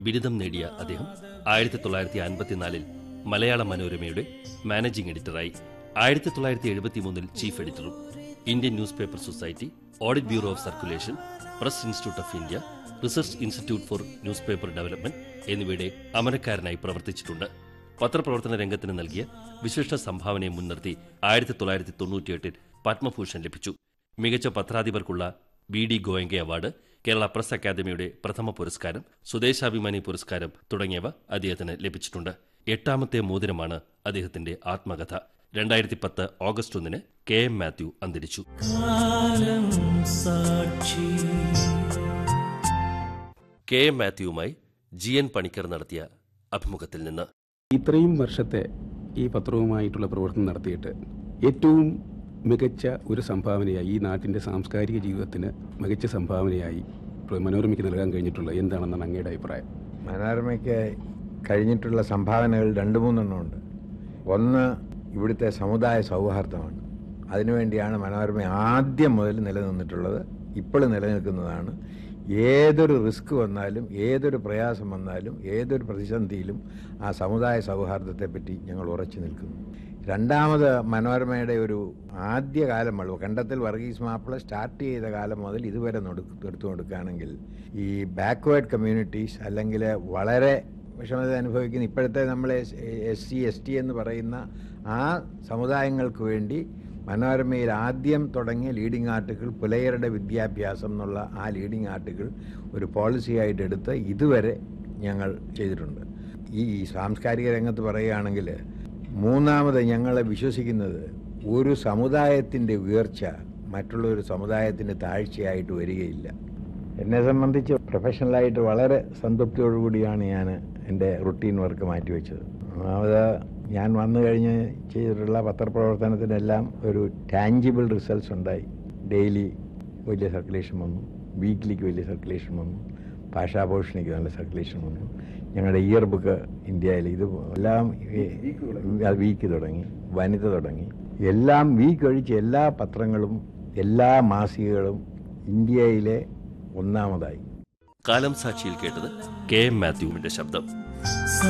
ബിരുദം നേടിയ അദ്ദേഹം 1954 മലയാള മനോരമയുടെ managing എഡിറ്ററായി. 1973 chief എഡിറ്ററും. Indian news paper society, audit bureau of circulation, press institute of India, research institute four news paper development എന്നിവയുടെ അമരക്കാരനായി പ്രവർത്തിച്ചിട്ടുണ്ട്. പത്രപ്രവർത്തന രംഗത്തിന് നൽകിയ വിശിഷ്ട സംഭാവനയെ മുൻനിർത്തി 1998 പത്മഭൂഷൺ ലഭിച്ചു. മികച്ച പത്രാധിപർക്കുള്ള BD Goenka award, Kerala press അക്കാദമിയുടെ പ്രഥമ പുരസ്കാരം, സ്വദേശാഭിമാനി പുരസ്കാരം തുടങ്ങിയവ അദ്ദേഹത്തിന് ലഭിച്ചിട്ടുണ്ട്. 8ാമത്തെ മോതിരമാണ് അദ്ദേഹത്തിന്റെ ആത്മകഥ. 2010 ഓഗസ്റ്റ് 1 KM മാത്യു അന്തരിച്ചു. KM മാത്യുവുമായി GN പണിക്കർ നടത്തിയ അഭിമുഖത്തിൽ നിന്ന്. ഇത്രയും വർഷത്തെ ഈ പത്രവുമായിട്ടുള്ള പ്രവർത്തനം നടത്തിയിട്ട് ഏറ്റവും മികച്ച ഒരു സംഭാവനയായി, ഈ നാട്ടിൻ്റെ സാംസ്കാരിക ജീവിതത്തിന് മികച്ച സംഭാവനയായി മനോരമയ്ക്ക് നൽകാൻ കഴിഞ്ഞിട്ടുള്ള എന്താണെന്നാണ് അങ്ങയുടെ അഭിപ്രായം? മനോരമയ്ക്ക് കഴിഞ്ഞിട്ടുള്ള സംഭാവനകൾ 2-3 ഉണ്ട്. ഒന്ന്, ഇവിടുത്തെ സമുദായ സൗഹാർദ്ദമാണ്. അതിനുവേണ്ടിയാണ് മനോരമ ആദ്യം മുതൽ നിലനിന്നിട്ടുള്ളത്, ഇപ്പോൾ നിലനിൽക്കുന്നതാണ്. ഏതൊരു റിസ്ക് വന്നാലും, ഏതൊരു പ്രയാസം വന്നാലും, ഏതൊരു പ്രതിസന്ധിയിലും ആ സമുദായ സൗഹാർദ്ദത്തെപ്പറ്റി ഞങ്ങൾ ഉറച്ചു നിൽക്കുന്നു. രണ്ടാമത്, മനോരമയുടെ ഒരു ആദ്യകാലം മുതൽ, കണ്ടത്തിൽ വർഗീസ് മാപ്പിള സ്റ്റാർട്ട് ചെയ്ത കാലം മുതൽ ഇതുവരെ എടുത്തു കൊടുക്കുകയാണെങ്കിൽ ഈ ബാക്ക്വേർഡ് കമ്മ്യൂണിറ്റീസ്, അല്ലെങ്കിൽ വളരെ വിഷമത അനുഭവിക്കുന്ന ഇപ്പോഴത്തെ നമ്മൾ SC ST എന്ന് പറയുന്ന ആ സമുദായങ്ങൾക്ക് വേണ്ടി മനോരമയിൽ ആദ്യം തുടങ്ങിയ ലീഡിംഗ് ആർട്ടിക്കിൾ, പുലയരുടെ വിദ്യാഭ്യാസം എന്നുള്ള ആ ലീഡിംഗ് ആർട്ടിക്കിൾ ഒരു പോളിസിയായിട്ട് എടുത്ത് ഇതുവരെ ഞങ്ങൾ ചെയ്തിട്ടുണ്ട്. ഈ സാംസ്കാരിക രംഗത്ത് പറയുകയാണെങ്കിൽ, മൂന്നാമത് ഞങ്ങൾ വിശ്വസിക്കുന്നത് ഒരു സമുദായത്തിൻ്റെ ഉയർച്ച മറ്റുള്ള ഒരു സമുദായത്തിൻ്റെ താഴ്ചയായിട്ട് വരികയില്ല. എന്നെ സംബന്ധിച്ച് പ്രൊഫഷണലായിട്ട് വളരെ സംതൃപ്തിയോടുകൂടിയാണ് ഞാൻ എൻ്റെ റുട്ടീൻ വർക്ക് മാറ്റിവെച്ചത്. അത് ഞാൻ വന്നു കഴിഞ്ഞ് ചെയ്തിട്ടുള്ള പത്രപ്രവർത്തനത്തിനെല്ലാം ഒരു ടാഞ്ചിബിൾ റിസൾട്ട്സ് ഉണ്ടായി. ഡെയിലി വലിയ സർക്കുലേഷൻ വന്നു, വീക്ക്ലിക്ക് വലിയ സർക്കുലേഷൻ വന്നു, ഭാഷാഭൂഷണിക്ക് നല്ല സർക്കുലേഷൻ വന്നു. ഞങ്ങളുടെ ഇയർ ബുക്ക് ഇന്ത്യയിൽ ഇത് എല്ലാം വീക്ക് തുടങ്ങി, വനിത തുടങ്ങി, എല്ലാം വീക്ക് ഒഴിച്ച് എല്ലാ പത്രങ്ങളും എല്ലാ മാസികകളും ഇന്ത്യയിലെ ഒന്നാമതായി. കാലം സാക്ഷിയിൽ കേട്ടത് KM മാത്യുവിന്റെ ശബ്ദം.